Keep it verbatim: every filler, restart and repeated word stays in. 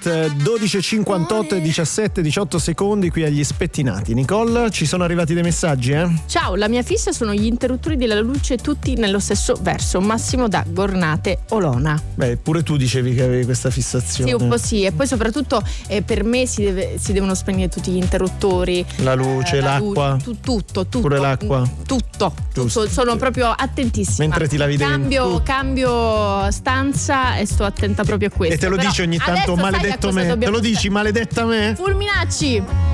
Night, dodici e cinquantotto e diciassette diciotto secondi qui agli spettinati. Nicole, ci sono arrivati dei messaggi, eh? Ciao, la mia fissa sono gli interruttori della luce tutti nello stesso verso, Massimo da Gornate Olona. Beh, pure tu dicevi che avevi questa fissazione. Sì, un po' sì, e poi soprattutto eh, per me si, deve, si devono spegnere tutti gli interruttori. La luce, eh, la l'acqua. Luce, tu, tutto, tutto. Pure l'acqua. Tutto, tutto. Sono proprio attentissima. Mentre ti lavi cambio, dentro. Cambio stanza e sto attenta proprio a questo. E te lo Però dici ogni tanto, maledetto me. Te lo dici, maledetta me? Fulminacci.